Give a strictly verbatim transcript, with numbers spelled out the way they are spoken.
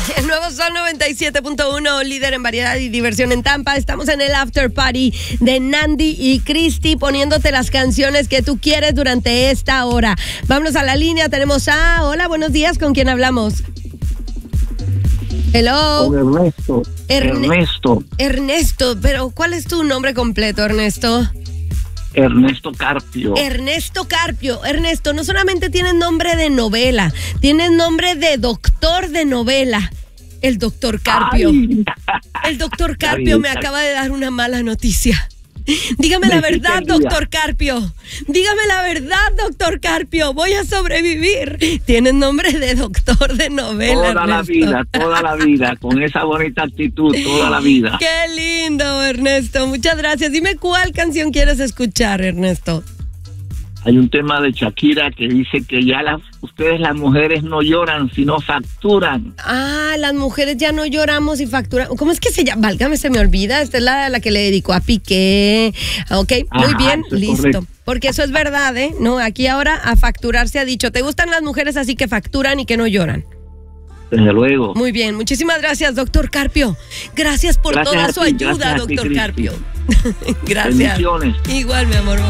El nuevo Sol noventa y siete punto uno, líder en variedad y diversión en Tampa. Estamos en el after party de Nandy y Cristi, poniéndote las canciones que tú quieres durante esta hora. Vámonos a la línea, tenemos a... Hola, buenos días, ¿con quién hablamos? Hello. Con Ernesto. Erne- Ernesto. Ernesto, pero ¿cuál es tu nombre completo, Ernesto? Ernesto Carpio. Ernesto Carpio. Ernesto, no solamente tienes nombre de novela, tienes nombre de doctor de novela. El doctor Carpio. Ay. El doctor Carpio me acaba de dar una mala noticia. Dígame la verdad, doctor Carpio. Dígame la verdad, doctor Carpio. Voy a sobrevivir. Tienes nombre de doctor de novela, Toda la Ernesto. vida, toda la vida, con esa bonita actitud, toda la vida. Qué lindo, Ernesto. Muchas gracias. Dime cuál canción quieres escuchar, Ernesto. Hay un tema de Shakira que dice que ya las, ustedes las mujeres no lloran, sino facturan. Ah, las mujeres ya no lloramos y facturamos. ¿Cómo es que se llama? Válgame, se me olvida. Esta es la, la que le dedicó a Piqué. Ok, muy Ajá, bien, eso es listo. correcto. Porque eso es verdad, ¿eh? No, aquí ahora a facturar se ha dicho. ¿Te gustan las mujeres así que facturan y que no lloran? Desde luego. Muy bien, muchísimas gracias, doctor Carpio. Gracias por Gracias toda a su ti, ayuda, gracias a ti, doctor Cristi. Carpio. Gracias. Bendiciones. Igual, mi amor.